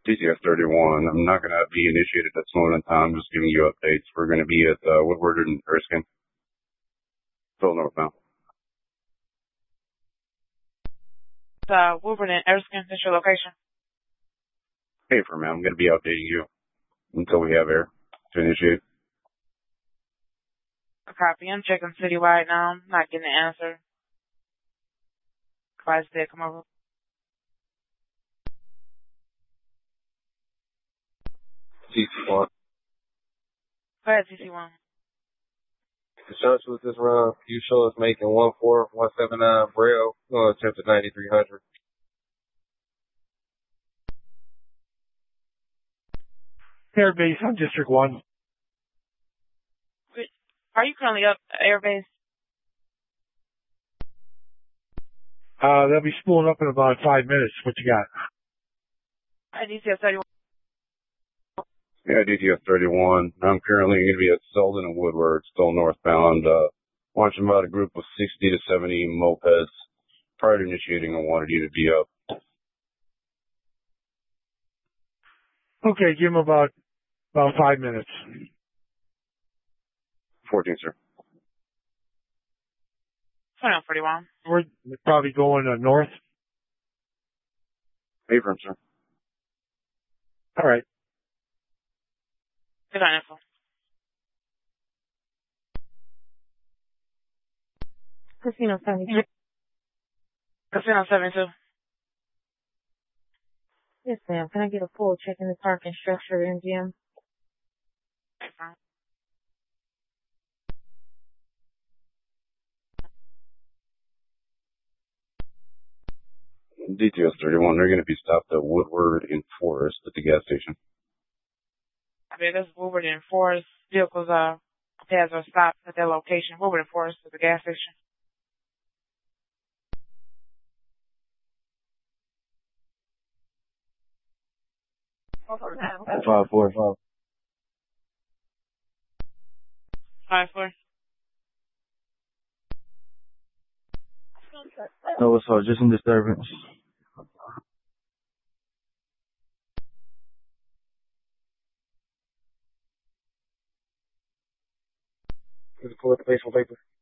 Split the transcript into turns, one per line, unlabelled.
TCS 31. I'm not going to be initiated at this moment in time. I'm just giving you updates. We're going to be at Woodward and Erskine. Still northbound.
Woodward and Erskine, that's your location?
Hey, for man, I'm going to be updating you until we have air to initiate.
A copy. I'm checking citywide now. I'm not getting an answer. Clyde's did come over.
TC1.
Go ahead, TC1.
The shots with this run, you show us making 14179 Braille, going to attempt at 9300.
Airbase on District 1.
Are you currently up at Airbase?
They'll be spooling up in about 5 minutes. What you got?
Hi, DCS 31.
Yeah, DTS 31. I'm currently going to be at Selden and Woodward, still northbound, watching about a group of 60 to 70 mopeds. Prior to initiating, I wanted you to be up.
Okay, give them about 5 minutes.
14, sir.
2141.
We're probably going north.
Affirm, sir.
All right.
Good night, info.
Casino 72.
Casino 72.
Yes, ma'am. Can I get a full check in the parking structure MGM?
DTS 31, they're going to be stopped at Woodward and Forest at the gas station.
I mean, this is Woodward and Forest. Vehicles, pads are stopped at their location. Woodward and Forest at the gas station.
Five, four.
5-4.
No, it's all just in disturbance. Pull up the baseball paper.